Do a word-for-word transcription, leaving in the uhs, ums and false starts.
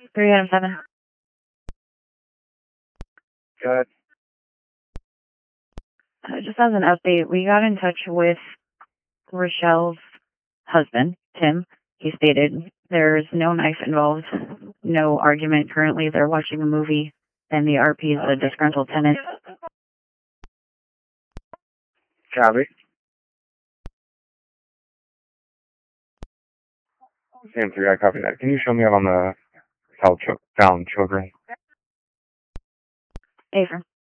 three Adam seven. Good. Uh, just as an update, we got in touch with Rochelle's husband, Tim. He stated there's no knife involved, no argument currently. They're watching a movie, and the R P is a disgruntled tenant. Copy. Same three, I copy that. Can you show me out on the South Ch- Found Children? Affirm.